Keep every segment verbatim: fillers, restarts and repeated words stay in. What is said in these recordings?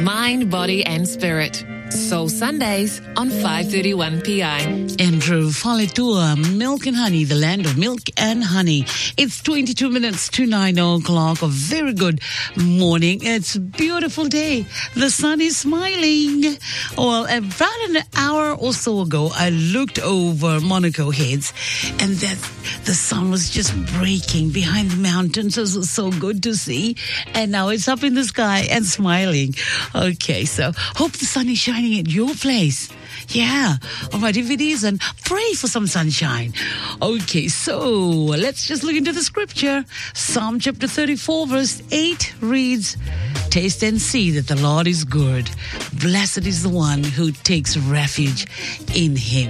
mind, body and spirit. Soul Sundays on five thirty-one P I. Andrew Faletua, Milk and Honey, the land of milk and honey. It's twenty-two minutes to nine o'clock. A very good morning. It's a beautiful day. The sun is smiling. Well, about an hour or so ago, I looked over Monaco Heads, and that the sun was just breaking behind the mountains. It was so good to see. And now it's up in the sky and smiling. Okay, so hope the sun is shining at your place. Yeah. All right, if it isn't, pray for some sunshine. Okay, so let's just look into the scripture. Psalm chapter thirty-four, verse eight reads, "Taste and see that the Lord is good. Blessed is the one who takes refuge in him."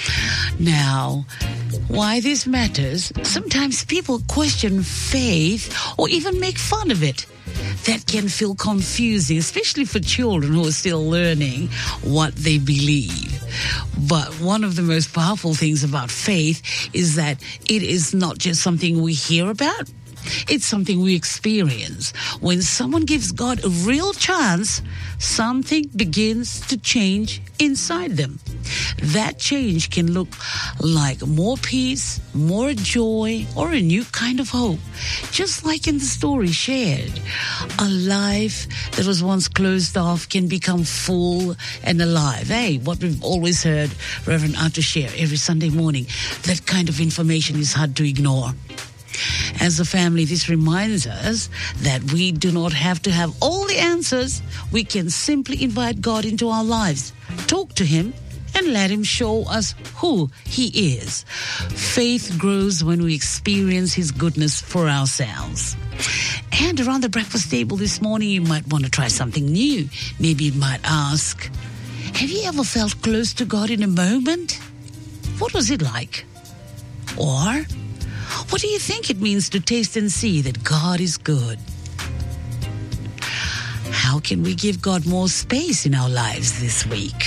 Now, why this matters, sometimes people question faith or even make fun of it. That can feel confusing, especially for children who are still learning what they believe. But one of the most powerful things about faith is that it is not just something we hear about. It's something we experience. When someone gives God a real chance, something begins to change inside them. That change can look like more peace, more joy, or a new kind of hope. Just like in the story shared, a life that was once closed off can become full and alive. Hey, what we've always heard Reverend Arthur share every Sunday morning, that kind of information is hard to ignore. As a family, this reminds us that we do not have to have all the answers. We can simply invite God into our lives, talk to him, and let him show us who he is. Faith grows when we experience his goodness for ourselves. And around the breakfast table this morning, you might want to try something new. Maybe you might ask, have you ever felt close to God in a moment? What was it like? Or, what do you think it means to taste and see that God is good? How can we give God more space in our lives this week?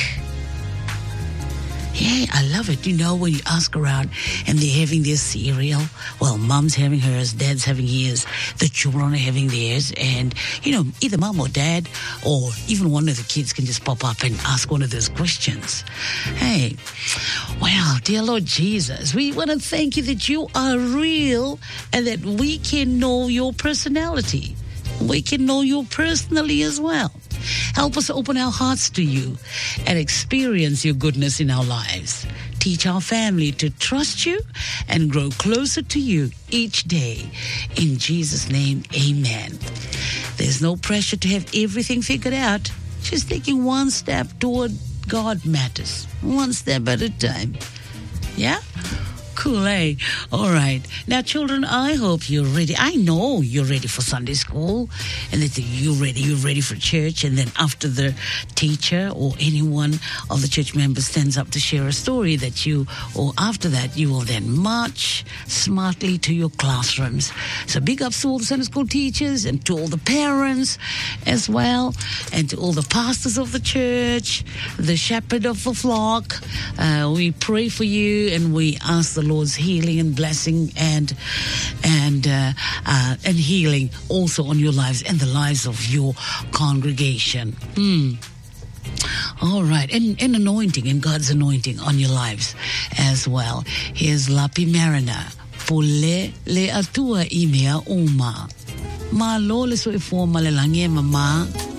Yeah, I love it. You know, when you ask around and they're having their cereal, well, mom's having hers, dad's having his, the children are having theirs, and, you know, either mom or dad or even one of the kids can just pop up and ask one of those questions. Hey, well, dear Lord Jesus, we want to thank you that you are real and that we can know your personality. We can know you personally as well. Help us open our hearts to you and experience your goodness in our lives. Teach our family to trust you and grow closer to you each day. In Jesus' name, amen. There's no pressure to have everything figured out. Just taking one step toward God matters. One step at a time. Yeah? Cool, eh? All right. Now, children, I hope you're ready. I know you're ready for Sunday school, and that you're ready. You're ready for church. And then after the teacher or anyone of the church members stands up to share a story, that you, or after that, you will then march smartly to your classrooms. So big ups to all the Sunday school teachers and to all the parents as well, and to all the pastors of the church, the shepherd of the flock. Uh, we pray for you, and we ask the Lord's healing and blessing and and uh, uh, and healing also on your lives and the lives of your congregation. Hmm. All right, and, and anointing, and God's anointing on your lives as well. Here's Lapi Marina. Pole le atua imea uma. Ma lo le so e fo malelange mama.